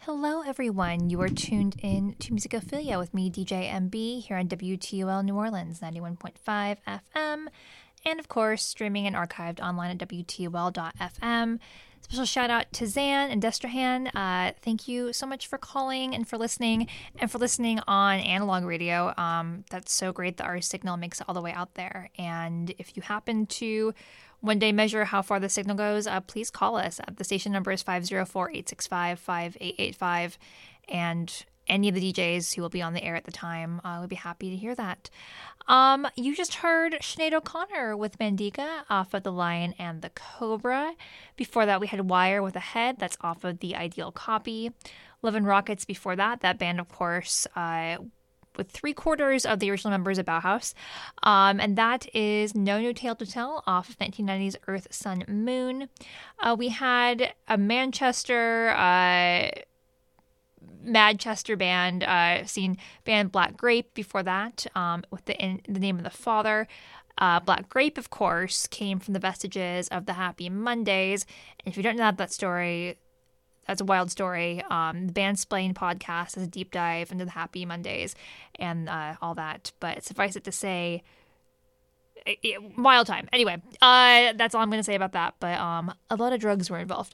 Hello, everyone. You are tuned in to Musicophilia with me, DJ MB, here on WTOL New Orleans, 91.5 FM, and of course, streaming and archived online at WTOL.FM. Special shout out to Zan and Destrehan. Thank you so much for calling and for listening on analog radio. That's so great that our signal makes it all the way out there. And if you happen to one day measure how far the signal goes, please call us. The station number is 504-865-5885. And any of the DJs who will be on the air at the time would be happy to hear that. You just heard Sinead O'Connor with Mandinga off of The Lion and the Cobra. Before that, we had Wire with a Head. That's off of The Ideal Copy. Love and Rockets before that. That band, of course, with 3/4 of the original members of Bauhaus. And that is No New Tale to Tell off of 1990's Earth, Sun, Moon. We had a Manchester band, band Black Grape before that, with the Name of the Father. Black Grape, of course, came from the vestiges of the Happy Mondays. And if you don't know that story, that's a wild story. The Bandsplain podcast has a deep dive into the Happy Mondays and all that. But suffice it to say, wild time. Anyway, that's all I'm going to say about that. But a lot of drugs were involved.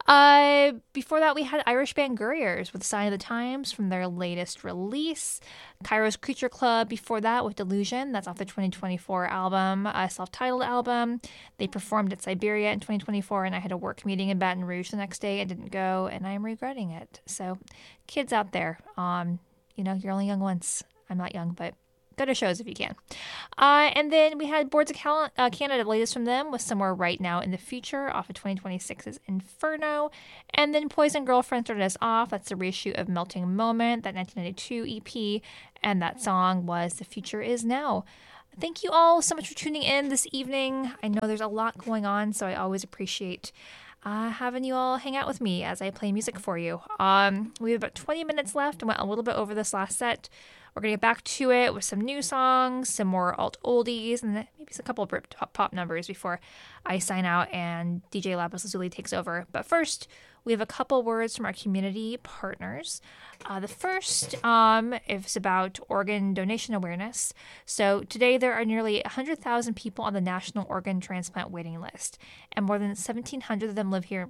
Before that, we had Irish band Gurriers with Sign of the Times from their latest release. Cairo's Creature Club before that with Delusion. That's off the 2024 album, a self-titled album. They performed at Siberia in 2024, and I had a work meeting in Baton Rouge the next day. I didn't go, and I'm regretting it. So, kids out there, you're only young once. I'm not young, but go to shows if you can. And then we had Boards of Canada, the latest from them, with Somewhere Right Now in the Future off of 2026's Inferno. And then Poison Girlfriend started us off. That's the reissue of Melting Moment, that 1992 EP. And that song was The Future Is Now. Thank you all so much for tuning in this evening. I know there's a lot going on, so I always appreciate having you all hang out with me as I play music for you. We have about 20 minutes left. I went a little bit over this last set. We're going to get back to it with some new songs, some more alt oldies, and maybe a couple of Britpop numbers before I sign out and DJ Lapis Lazuli takes over. But first, we have a couple words from our community partners. The first is about organ donation awareness. So today there are nearly 100,000 people on the National Organ Transplant waiting list, and more than 1,700 of them live here.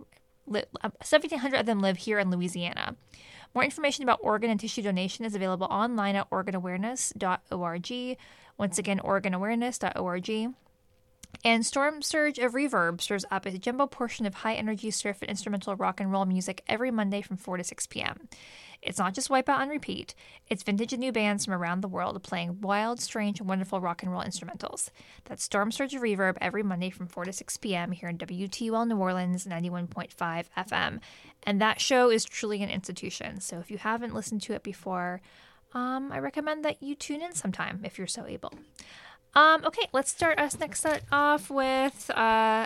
1,700 of them live here in Louisiana. More information about organ and tissue donation is available online at organawareness.org. Once again, organawareness.org. And Storm Surge of Reverb stirs up a jumbo portion of high-energy surf and instrumental rock and roll music every Monday from 4 to 6 p.m. It's not just Wipeout on repeat. It's vintage and new bands from around the world playing wild, strange, and wonderful rock and roll instrumentals. That's Storm Surge of Reverb every Monday from 4 to 6 p.m. here in WTOL New Orleans, 91.5 FM. And that show is truly an institution. So if you haven't listened to it before, I recommend that you tune in sometime if you're so able. Okay, let's start the next set off with a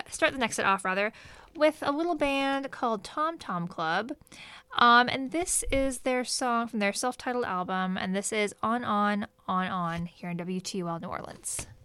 little band called Tom Tom Club. And this is their song from their self-titled album, and this is On, here in WTOL New Orleans.